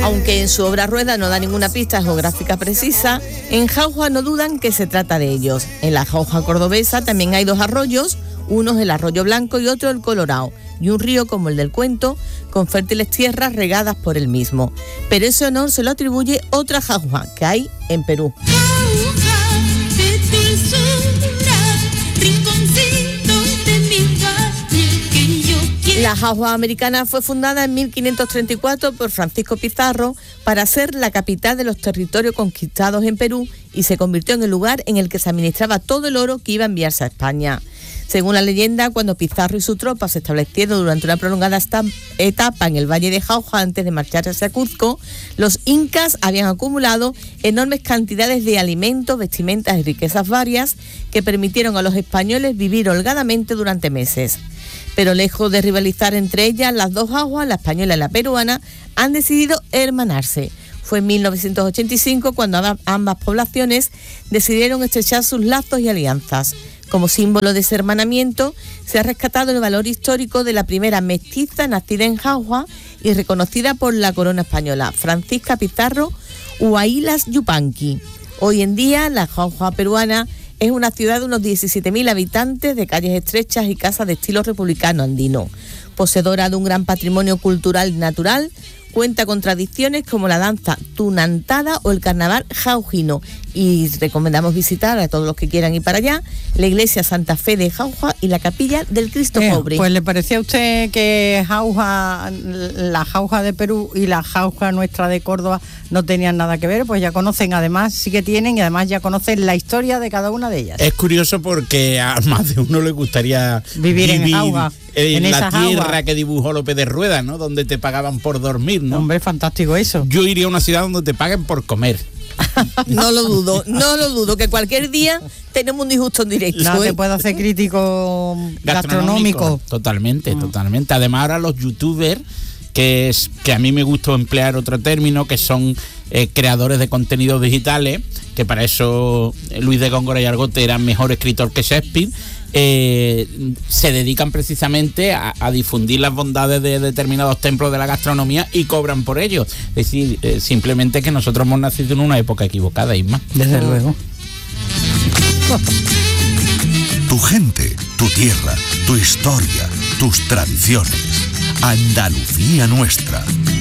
Aunque en su obra Rueda no da ninguna pista geográfica precisa, en Jauja no dudan que se trata de ellos. En la Jauja cordobesa también hay 2 arroyos, uno es el Arroyo Blanco y otro el Colorado, y un río como el del Cuento, con fértiles tierras regadas por el mismo. Pero ese honor se lo atribuye otra Jauja que hay en Perú. La Jauja americana fue fundada en 1534 por Francisco Pizarro para ser la capital de los territorios conquistados en Perú y se convirtió en el lugar en el que se administraba todo el oro que iba a enviarse a España. Según la leyenda, cuando Pizarro y su tropa se establecieron durante una prolongada etapa en el Valle de Jauja antes de marcharse hacia Cuzco, los incas habían acumulado enormes cantidades de alimentos, vestimentas y riquezas varias que permitieron a los españoles vivir holgadamente durante meses. Pero lejos de rivalizar entre ellas, las 2 Jaujas, la española y la peruana, han decidido hermanarse. Fue en 1985 cuando ambas poblaciones decidieron estrechar sus lazos y alianzas. Como símbolo de ese hermanamiento, se ha rescatado el valor histórico de la primera mestiza nacida en Jauja y reconocida por la corona española, Francisca Pizarro Huaylas Yupanqui. Hoy en día, la Jauja peruana es una ciudad de unos 17.000 habitantes, de calles estrechas y casas de estilo republicano andino. Poseedora de un gran patrimonio cultural y natural, cuenta con tradiciones como la danza tunantada o el carnaval jaujino. Y recomendamos visitar a todos los que quieran ir para allá la iglesia Santa Fe de Jauja y la capilla del Cristo Pobre. Pues ¿le parecía a usted que Jauja, la Jauja de Perú y la Jauja nuestra de Córdoba no tenían nada que ver? Pues ya conocen, además sí que tienen, y además ya conocen la historia de cada una de ellas. Es curioso porque a más de uno le gustaría vivir en Jauja, en la tierra que dibujó López de Rueda, ¿no? Donde te pagaban por dormir, ¿no? Hombre, fantástico eso. Yo iría a una ciudad donde te paguen por comer. No lo dudo, que cualquier día tenemos un disgusto en directo. No te puedo hacer crítico gastronómico. Totalmente. Además ahora los youtubers, que a mí me gusta emplear otro término, que son creadores de contenidos digitales, que para eso Luis de Góngora y Argote eran mejor escritor que Shakespeare, se dedican precisamente a difundir las bondades de determinados templos de la gastronomía y cobran por ello. Es decir, simplemente que nosotros hemos nacido en una época equivocada, Isma. Desde luego. Tu gente, tu tierra, tu historia, tus tradiciones. Andalucía nuestra.